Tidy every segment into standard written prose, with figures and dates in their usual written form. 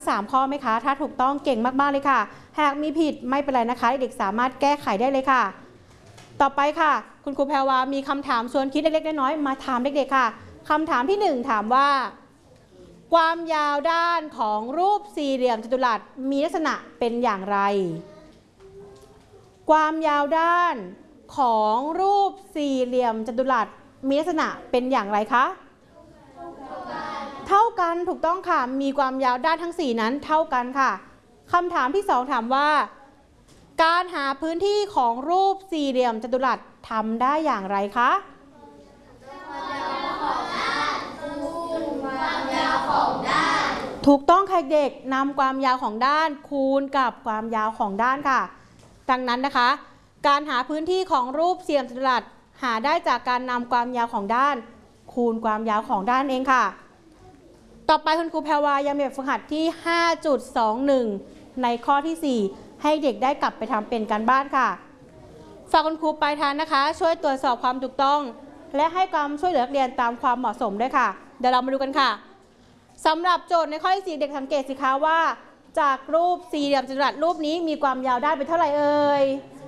3 ข้อไหมคะถ้าถูกต้องเก่งมากๆเลยค่ะหากมีผิดไม่เป็นไรนะคะเด็กสามารถแก้ไขได้เลยค่ะต่อไปค่ะคุณครูแพรวามีคำถามชวนคิดเล็กๆน้อยๆมาถามเด็กๆค่ะคำถามที่ 1ถามว่าความยาวด้านของรูปสี่เหลี่ยมจัตุรัสมีลักษณะเป็นอย่างไรความยาวด้านของรูปสี่เหลี่ยมจัตุรัสมีลักษณะเป็นอย่างไรคะเท่ากันถูกต้องค่ะมีความยาวด้านทั้ง4นั้นเท่ากันค่ะคำถามที่ 2ถามว่าการหาพื้นที่ของรูปสี่เหลี่ยมจัตุรัสทำได้อย่างไรคะถูกต้องค่ะเด็กนำความยาวของด้านคูณกับความยาวของด้านค่ะดังนั้นนะคะการหาพื้นที่ของรูปสี่เหลี่ยมจัตุรัสหาได้จากการนำความยาวของด้านคูณความยาวของด้านเองค่ะต่อไปคุณครูแพรวายังมีแบบฝึกหัดที่ 5.21 ในข้อที่ 4ให้เด็กได้กลับไปทำเป็นการบ้านค่ะฝากคุณครูปลายทางนะคะช่วยตรวจสอบความถูกต้องและให้ความช่วยเหลือนักเรียนตามความเหมาะสมด้วยค่ะเดี๋ยวเรามาดูกันค่ะสำหรับโจทย์ในข้อที่ 4เด็กสังเกตสิคะว่าจากรูปสี่เหลี่ยมจัตุรัสรูปนี้มีความยาวด้านเป็นเท่าไหร่เอ่ย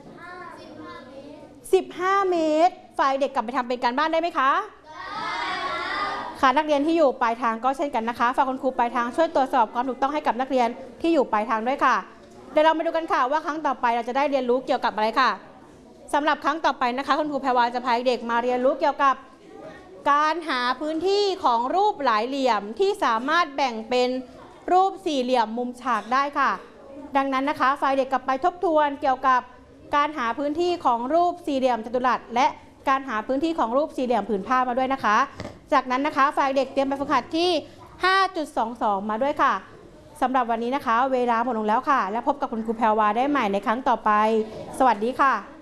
15 เมตรฝ่ายเด็กกลับไปทำเป็นการบ้านได้ไหมคะค่ะนักเรียนที่อยู่ปลายทางก็เช่นกันนะคะฝากคุณครูปลายทางช่วยตรวจสอบความถูกต้องให้กับนักเรียนที่อยู่ปลายทางด้วยค่ะเดี๋ยวเรามาดูกันค่ะว่าครั้งต่อไปเราจะได้เรียนรู้เกี่ยวกับอะไรค่ะสำหรับครั้งต่อไปนะคะคุณครูแพรวาจะพาเด็กมาเรียนรู้เกี่ยวกับการหาพื้นที่ของรูปหลายเหลี่ยมที่สามารถแบ่งเป็นรูปสี่เหลี่ยมมุมฉากได้ค่ะดังนั้นนะคะฝ่ายเด็กกลับไปทบทวนเกี่ยวกับการหาพื้นที่ของรูปสี่เหลี่ยมจัตุรัสและการหาพื้นที่ของรูปสี่เหลี่ยมผืนผ้ามาด้วยนะคะจากนั้นนะคะฝ่ายเด็กเตรียมแบบฝึกหัดที่ 5.22 มาด้วยค่ะสำหรับวันนี้นะคะเวลาหมดลงแล้วค่ะและพบกับคุณครูแพรวาได้ใหม่ในครั้งต่อไปสวัสดีค่ะ